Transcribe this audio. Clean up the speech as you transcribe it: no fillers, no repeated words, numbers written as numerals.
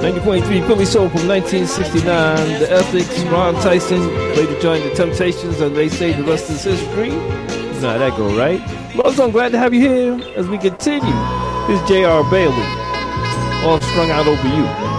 90.3 Philly Soul from 1969. The Ethics, Ron Tyson, later joined the Temptations, and they say the rest is history. You know how that go, right? Well, I'm glad to have you here as we continue. This is J.R. Bailey, all strung out over you.